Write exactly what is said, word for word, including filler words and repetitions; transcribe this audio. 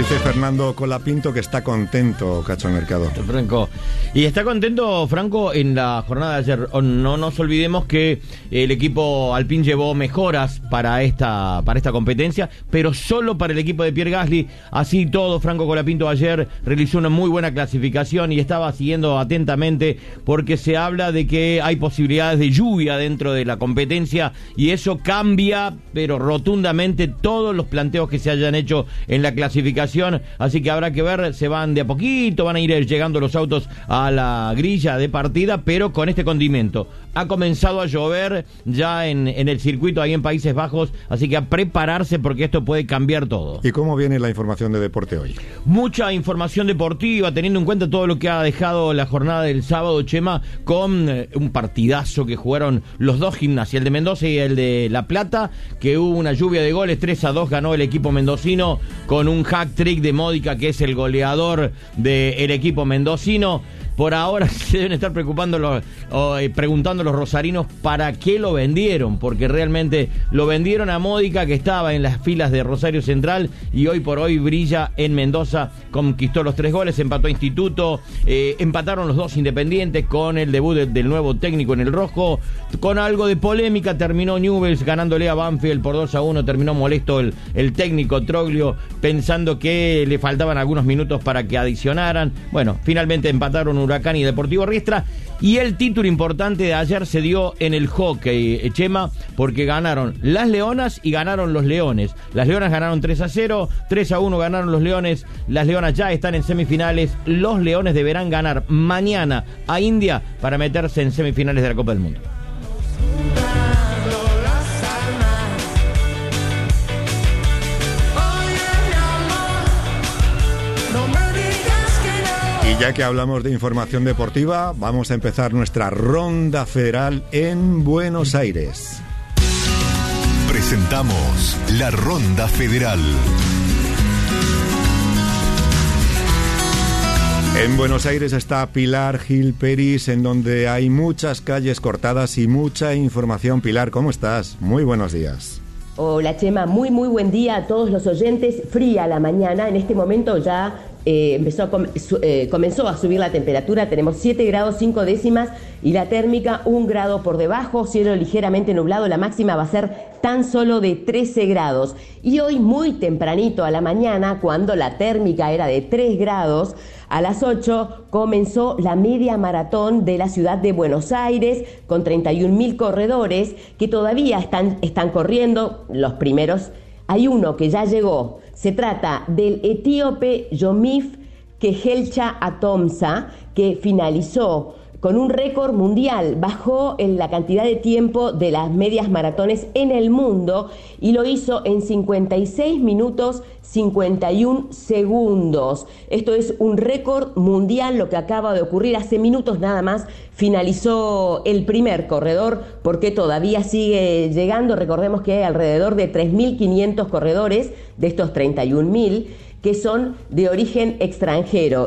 Dice Fernando Colapinto que está contento, Cacho Mercado. Franco. Y está contento, Franco, en la jornada de ayer. No nos olvidemos que el equipo Alpine llevó mejoras para esta, para esta competencia, pero solo para el equipo de Pierre Gasly. Así todo, Franco Colapinto ayer realizó una muy buena clasificación y estaba siguiendo atentamente porque se habla de que hay posibilidades de lluvia dentro de la competencia y eso cambia, pero rotundamente, todos los planteos que se hayan hecho en la clasificación. Así que habrá que ver, se van de a poquito, van a ir llegando los autos a la grilla de partida, pero con este condimento. Ha comenzado a llover ya en, en el circuito ahí en Países Bajos, así que a prepararse porque esto puede cambiar todo. ¿Y cómo viene la información de deporte hoy? Mucha información deportiva, teniendo en cuenta todo lo que ha dejado la jornada del sábado, Chema, con eh, un partidazo que jugaron los dos Gimnasia, el de Mendoza y el de La Plata, que hubo una lluvia de goles, tres a dos ganó el equipo mendocino con un hat-trick de Módica, que es el goleador del equipo mendocino. Por ahora se deben estar preocupando los, o, eh, preguntando los rosarinos para qué lo vendieron, porque realmente lo vendieron a Módica, que estaba en las filas de Rosario Central y hoy por hoy brilla en Mendoza, conquistó los tres goles, empató a Instituto, eh, empataron los dos Independientes con el debut de, del nuevo técnico en el rojo, con algo de polémica terminó Newell's ganándole a Banfield por dos a uno, terminó molesto el, el técnico Troglio pensando que le faltaban algunos minutos para que adicionaran. Bueno, finalmente empataron Huracán y Deportivo Riestra, y el título importante de ayer se dio en el hockey, Chema, porque ganaron las Leonas y ganaron los Leones. Las Leonas ganaron tres a cero, tres a uno ganaron los Leones, las Leonas ya están en semifinales, los Leones deberán ganar mañana a India para meterse en semifinales de la Copa del Mundo. Ya que hablamos de información deportiva, vamos a empezar nuestra ronda federal en Buenos Aires. Presentamos la Ronda Federal. En Buenos Aires está Pilar Gil Peris, en donde hay muchas calles cortadas y mucha información. Pilar, ¿cómo estás? Muy buenos días. Hola, Chema, muy muy buen día a todos los oyentes. Fría la mañana, en este momento ya eh, empezó a com- su- eh, comenzó a subir la temperatura, tenemos siete grados cinco décimas y la térmica un grado por debajo, cielo ligeramente nublado, la máxima va a ser tan solo de trece grados. Y hoy muy tempranito a la mañana, cuando la térmica era de tres grados, a las ocho comenzó la media maratón de la ciudad de Buenos Aires con treinta y un mil corredores que todavía están, están corriendo. Los primeros, hay uno que ya llegó, se trata del etíope Yomif Kehelcha Atomsa, que finalizó con un récord mundial, bajó en la cantidad de tiempo de las medias maratones en el mundo y lo hizo en cincuenta y seis minutos cincuenta y un segundos. Esto es un récord mundial, lo que acaba de ocurrir hace minutos nada más. Finalizó el primer corredor porque todavía sigue llegando. Recordemos que hay alrededor de tres mil quinientos corredores de estos treinta y un mil que son de origen extranjero.